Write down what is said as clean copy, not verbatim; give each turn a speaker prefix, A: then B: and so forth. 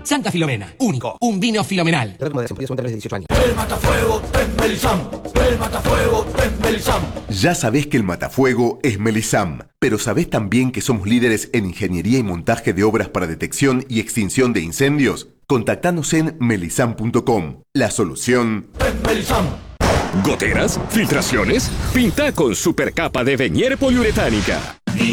A: Santa Filomena, único, un vino filomenal.
B: El matafuego es Melisam. El matafuego es Melisam.
C: Ya sabés que el matafuego es Melisam, pero ¿sabés también que somos líderes en ingeniería y montaje de obras para detección y extinción de incendios? Contactanos en melisam.com. La solución
B: es Melisam.
D: ¿Goteras? ¿Filtraciones? Pinta con supercapa de Venier poliuretánica.